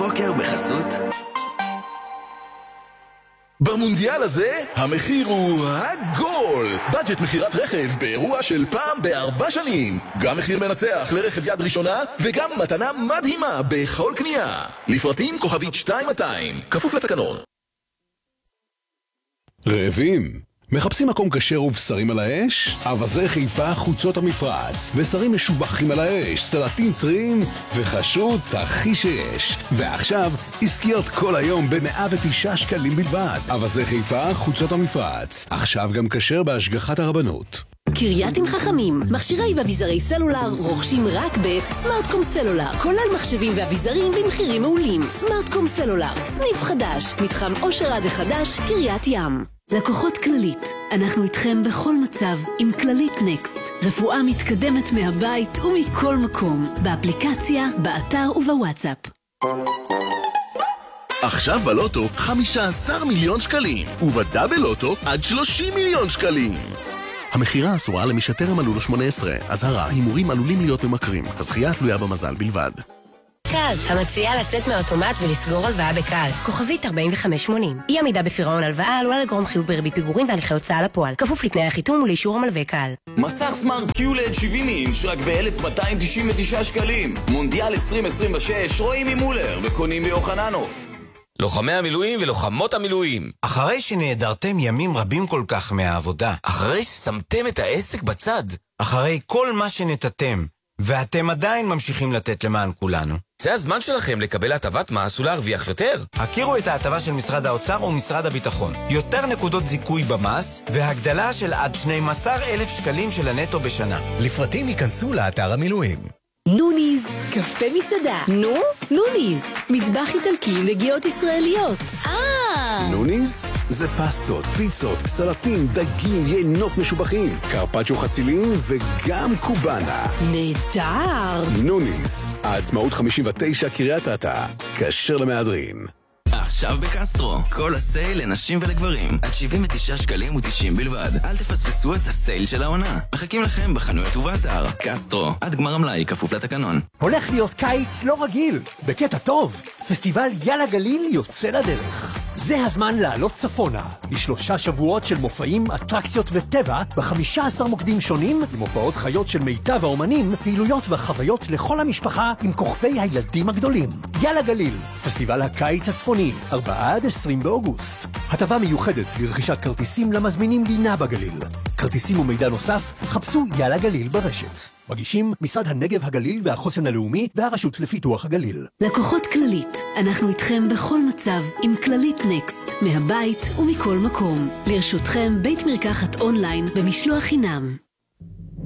הבוקר בחסות. במונדיאל הזה המחיר הוא הגול. בדג'ט מחירת רכב באירוע של פעם ב4 שנים. גם מחיר מנצח לרכב יד ראשונה וגם מתנה מדהימה בכל קנייה. לפרטים כוכבית 2200, כפוף לתקנון. רעבים? מחפשים מקום כשר ובשרים על האש? אבזי חיפה, חוצות המפרץ ושרים משובחים על האש, סלטים טריים וחשות הכי שיש. ועכשיו עסקיות כל היום ב109 שקלים בלבד. אבזי חיפה, חוצות המפרץ, עכשיו גם כשר בהשגחת הרבנות. קרייתים חכמים, מכשירי ואביזרי סלולר רוכשים רק בסמארטקום סלולר, כולל מחשבים ואביזרים במחירים מעולים. סמארטקום סלולר, סניף חדש, מתחם אושר עד החדש, קריית ים. לקוחות כללית, אנחנו איתכם בכל מצב עם כללית נקסט. רפואה מתקדמת מהבית ומכל מקום, באפליקציה, באתר ובוואטסאפ. עכשיו בלוטו 15 מיליון שקלים, ובדאבל לוטו עד 30 מיליון שקלים. המחירה אסורה למי שטרם מלאו לו 18. אזהרה, הימורים עלולים להיות ממכרים. הזכייה תלויה במזל בלבד. קל, המציעה לצאת מהאוטומט ולסגור הלוואה בקל. כוכבית 4580. אי עמידה בפירעון הלוואה עלולה לגרום חיוב בריבית פיגורים והליכי הוצאה לפועל. כפוף לתנאי החיתום ולאישור המלווה קל. מסך סמארט קיולד 70 אינץ' רק ב-1299 שקלים. מונדיאל 2026 רואים ממולר וקונים ביוחננוף. לוחמי המילואים ולוחמות המילואים, אחרי שנעדרתם ימים רבים כל כך מהעבודה, אחרי ששמתם את העסק בצד, אחרי כל מה שנתתם, ואתם עדיין ממשיכים לתת למען כולנו, זה הזמן שלכם לקבל הטבת מס ולהרוויח יותר. הכירו את ההטבה של משרד האוצר ומשרד הביטחון. יותר נקודות זיכוי במס, והגדלה של עד 12,000 שקלים של הנטו בשנה. לפרטים ייכנסו לאתר המילואים. נוניז, קפה מסעדה. נוניז, מטבח איטלקי עם נגיעות ישראליות. נוניז? זה פסטות, פיצות, סלטים, דגים, יינות משובחים, קרפצ'ו חצילים וגם קובאנה. נהדר. נוניז, העצמאות 59 קריית אתא, כשר למהדרין. עכשיו בקסטרו, כל הסייל לנשים ולגברים עד 79 שקלים ו90 בלבד. אל תפספסו את הסייל של העונה. מחכים לכם בחנויות ובאתר. קסטרו, עד גמר המלאי, כפוף לתקנון. הולך להיות קיץ לא רגיל, בקטע טוב. פסטיבל יאללה גליל יוצא לדרך. זה הזמן לעלות צפונה, ל3 שבועות של מופעים, אטרקציות וטבע, ב15 מוקדים שונים, עם הופעות חיות של מיטב האומנים, פעילויות וחוויות לכל המשפחה עם כוכבי הילדים הגדולים. יאללה גליל, פסטיבל הקיץ הצפוני, 4 עד 20 באוגוסט. הטבה מיוחדת לרכישת כרטיסים למזמינים לינה בגליל. כרטיסים ומידע נוסף, חפשו יאללה גליל ברשת. מגישים משרד הנגב הגליל והחוסן הלאומי והרשות לפיתוח הגליל. לקוחות כללית, אנחנו איתכם בכל מצב עם כללית נקסט, מהבית ומכל מקום. לרשותכם בית מרקחת אונליין במשלוח חינם.